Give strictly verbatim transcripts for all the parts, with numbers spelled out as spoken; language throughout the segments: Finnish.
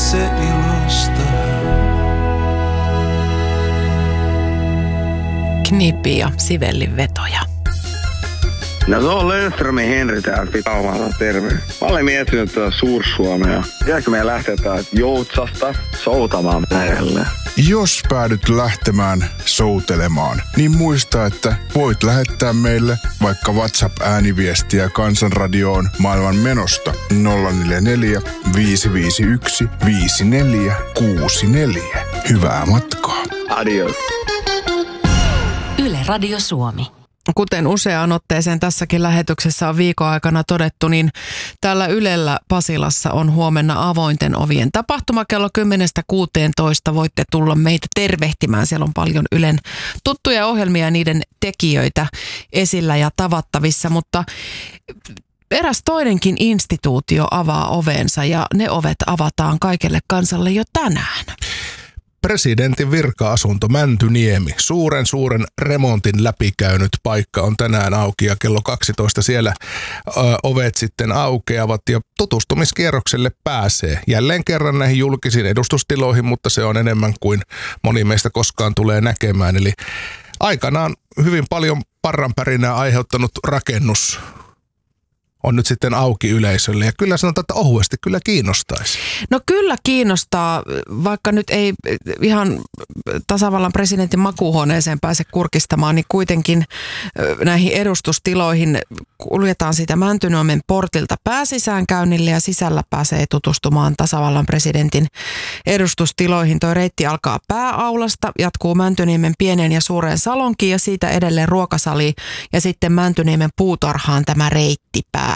itse ilosta. Knippi ja Sivellin vetoja. No se on Löfströmin Henri täällä Pitaumalta, terve. Mä olen miettinyt tätä Suur-Suomea. Tiedätkö meidän lähteä täältä Joutsasta soutamaan merelle? Jos päädyt lähtemään soutelemaan, niin muista, että voit lähettää meille vaikka WhatsApp-ääniviestiä Kansanradioon maailman menosta nolla neljä neljä, viisi viisi yksi, viisi neljä kuusi neljä. Hyvää matkaa. Adios. Yle Radio Suomi. Kuten useaan otteeseen tässäkin lähetyksessä on viikon aikana todettu, niin täällä Ylellä Pasilassa on huomenna avointen ovien tapahtuma kello kymmenestä kuuteentoista. Voitte tulla meitä tervehtimään. Siellä on paljon Ylen tuttuja ohjelmia ja niiden tekijöitä esillä ja tavattavissa, mutta eräs toinenkin instituutio avaa ovensa ja ne ovet avataan kaikelle kansalle jo tänään. Presidentin virka-asunto Mäntyniemi, suuren suuren remontin läpikäynyt paikka on tänään auki ja kello kaksitoista siellä ö, ovet sitten aukeavat ja tutustumiskierrokselle pääsee. Jälleen kerran näihin julkisiin edustustiloihin, mutta se on enemmän kuin moni meistä koskaan tulee näkemään. Eli aikanaan hyvin paljon parranpärinää aiheuttanut rakennus on nyt sitten auki yleisölle ja kyllä sanotaan, että ohuesti kyllä kiinnostaisi. No kyllä kiinnostaa, vaikka nyt ei ihan tasavallan presidentin makuuhuoneeseen pääse kurkistamaan, niin kuitenkin näihin edustustiloihin kuljetaan siitä Mäntyniemen portilta pääsisäänkäynnille ja sisällä pääsee tutustumaan tasavallan presidentin edustustiloihin. Tuo reitti alkaa pääaulasta, jatkuu Mäntyniemen pieneen ja suureen salonkiin ja siitä edelleen ruokasaliin ja sitten Mäntyniemen puutarhaan tämä reitti päättyy.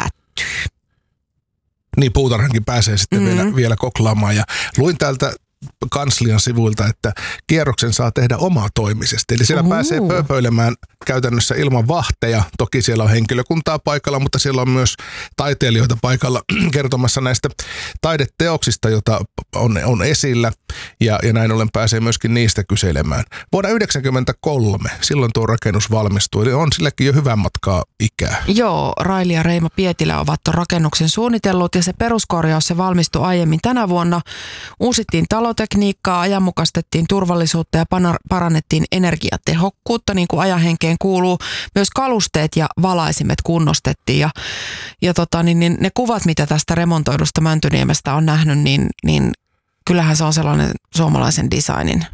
Niin, puutarhankin pääsee sitten mm-hmm. vielä, vielä koklaamaan ja luin täältä kanslian sivuilta, että kierroksen saa tehdä omatoimisesti. Eli siellä Uhu. pääsee pöpöilemään käytännössä ilman vahteja. Toki siellä on henkilökuntaa paikalla, mutta siellä on myös taiteilijoita paikalla kertomassa näistä taideteoksista, joita on, on esillä. Ja, ja näin ollen pääsee myöskin niistä kyselemään. Vuonna yhdeksänkymmentäkolme, silloin tuo rakennus valmistui. Eli on silläkin jo hyvän matkaa ikää. Joo, Raili ja Reima Pietilä ovat tuon rakennuksen suunnitellut ja se peruskorjaus se valmistui aiemmin tänä vuonna. Uusittiin talotekniikkaa, ajanmukaistettiin turvallisuutta ja parannettiin energiatehokkuutta, niin kuin ajanhenkeen kuuluu. Myös kalusteet ja valaisimet kunnostettiin ja, ja tota, niin, niin ne kuvat, mitä tästä remontoidusta Mäntyniemestä on nähnyt, niin, niin kyllähän se on sellainen suomalaisen designin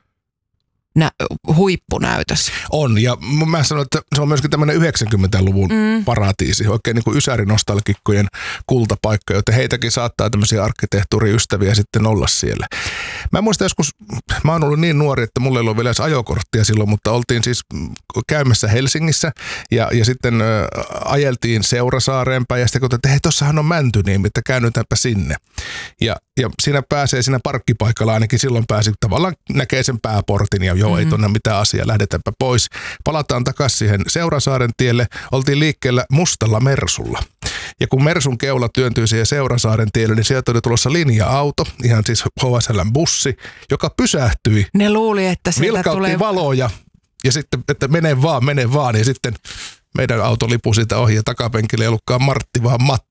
nä- huippunäytös. On, ja mä sanon, että se on myöskin tämmöinen yhdeksänkymmentäluvun mm. paratiisi, oikein niin kuin ysärinostalgikkojen kultapaikka, joten heitäkin saattaa tämmöisiä arkkitehtuuriystäviä sitten olla siellä. Mä muistan joskus, mä oon ollut niin nuori, että mulla ei ollut vielä edes ajokorttia silloin, mutta oltiin siis käymässä Helsingissä ja, ja sitten ä, ajeltiin Seurasaareen päin ja sitten kun että hei, tossahan on Mäntyniemi, että käännytäänpä sinne. Ja, ja siinä pääsee siinä parkkipaikalla ainakin silloin pääsi tavallaan näkee sen pääportin ja joo, mm-hmm. ei tonne mitään asiaa, lähdetäänpä pois. Palataan takaisin siihen Seurasaaren tielle, oltiin liikkeellä mustalla Mersulla. Ja kun Mersun keula työntyi siihen Seurasaaren tielle, niin sieltä oli tulossa linja-auto, ihan siis H S L:n bussi, joka pysähtyi. Ne luuli, että sieltä vilkautti tulee valoja ja sitten, että mene vaan, mene vaan. Ja sitten meidän auto lipui siitä ohi ja takapenkille ei ollutkaan Martti, vaan Matti.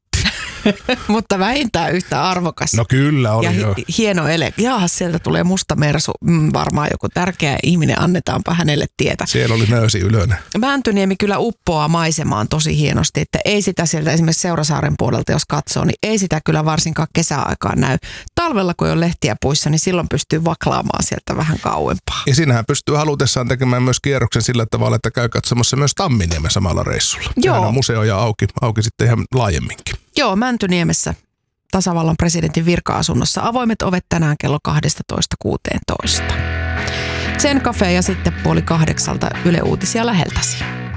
Mutta vähintään yhtä arvokas. No kyllä oli ja jo. hi- hieno ele. Jaaha, sieltä tulee musta Mersu. Mm, varmaan joku tärkeä ihminen, annetaanpa hänelle tietä. Siellä oli nöysi ylönen. Mäntyniemi kyllä uppoaa maisemaan tosi hienosti, että ei sitä sieltä esimerkiksi Seurasaaren puolelta, jos katsoo, niin ei sitä kyllä varsinkaan kesäaikaan näy. Talvella, kun on lehtiä puissa, niin silloin pystyy vaklaamaan sieltä vähän kauempaa. Ja siinähän pystyy halutessaan tekemään myös kierroksen sillä tavalla, että käy katsomassa myös Tamminiemen samalla reissulla. Joo. Sehän on museoja auki, auki sitten ihan laajemminkin. Joo, Mäntyniemessä tasavallan presidentin virka-asunnossa avoimet ovet tänään kello kaksitoista kuusitoista. Sen Cafe ja sitten puoli kahdeksalta Yle Uutisia läheltäsi.